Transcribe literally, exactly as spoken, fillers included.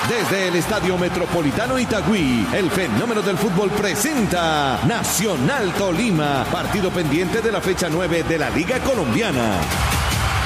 Desde el Estadio Metropolitano Itagüí, el fenómeno del fútbol presenta Nacional Tolima, partido pendiente de la fecha nueve de la Liga Colombiana.